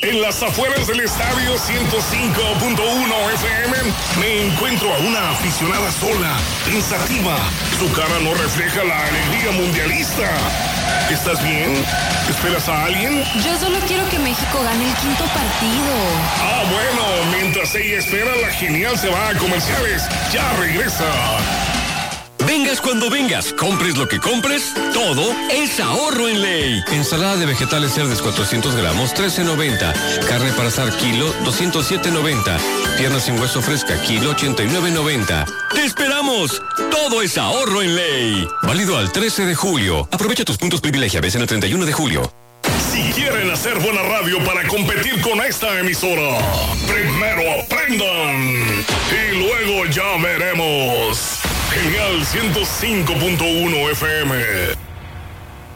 En las afueras del estadio 105.1 FM me encuentro a una aficionada sola, pensativa. Su cara no refleja la alegría mundialista. ¿Estás bien? ¿Esperas a alguien? Yo solo quiero que México gane el 5º partido. Ah, bueno, mientras ella espera, la genial se va a comerciales. Ya regresa. Vengas cuando vengas, compres lo que compres, todo es ahorro en Ley. Ensalada de vegetales cerdes 400 gramos, $13.90. Carne para asar kilo, $207.90. Pierna sin hueso fresca, kilo, $89.90. ¡Te esperamos! Todo es ahorro en Ley. Válido al 13 de julio. Aprovecha tus puntos privilegiables en el 31 de julio. Si quieren hacer buena radio para competir con esta emisora, primero aprendan y luego ya veremos. Genial 105.1 FM.